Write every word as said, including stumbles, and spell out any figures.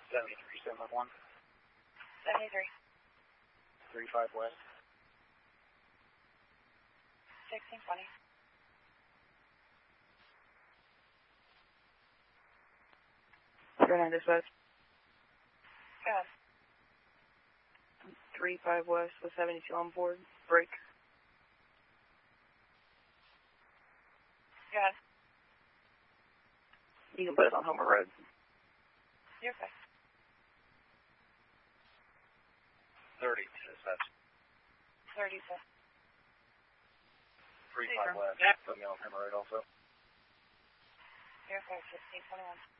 seventy-three, seven one. seventy-three. thirty-five west. sixteen twenty. three nine dispatch. Go ahead. three five west with seventy-two on board. Break. Go ahead. You can put us on Homer Road. You're okay. thirty to dispatch. thirty-two. three five west. Put me on Homer Road also. You're okay. fifteen twenty-one.